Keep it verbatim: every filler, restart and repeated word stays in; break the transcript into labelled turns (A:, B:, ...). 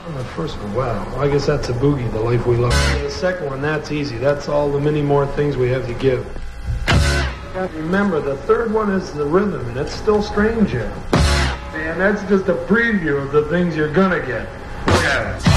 A: Oh, the first one, wow. I guess that's a boogie, The Life We Love. The second one, that's easy. That's all the many more things we have to give. Remember, the third one is the rhythm, and it's still strange here. And that's just a preview of the things you're gonna get. Yeah.